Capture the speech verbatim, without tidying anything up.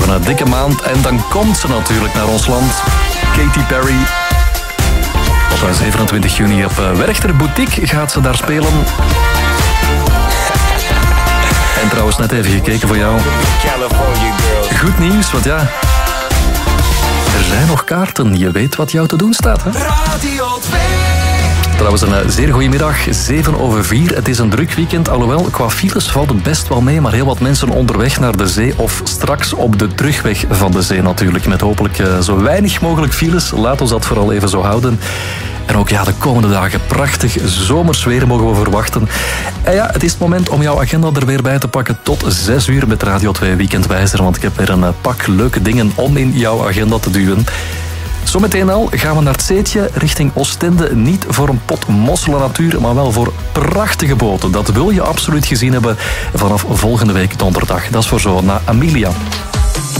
over een dikke maand. En dan komt ze natuurlijk naar ons land. Katy Perry. Op zevenentwintig juni op Werchter Boutique gaat ze daar spelen. En trouwens net even gekeken voor jou. Goed nieuws, want ja... er zijn nog kaarten. Je weet wat jou te doen staat, hè? Radio twee. Trouwens, een zeer goede middag. zeven over vier. Het is een druk weekend. Alhoewel, qua files valt het best wel mee. Maar heel wat mensen onderweg naar de zee. Of straks op de terugweg van de zee natuurlijk. Met hopelijk uh, zo weinig mogelijk files. Laat ons dat vooral even zo houden. En ook ja, de komende dagen prachtig zomers weer mogen we verwachten. En ja, het is het moment om jouw agenda er weer bij te pakken tot zes uur met Radio twee Weekendwijzer. Want ik heb weer een pak leuke dingen om in jouw agenda te duwen. Zometeen al gaan we naar het Zeetje richting Oostende. Niet voor een pot mosselen natuur, maar wel voor prachtige boten. Dat wil je absoluut gezien hebben vanaf volgende week donderdag. Dat is voor zo na Amelia.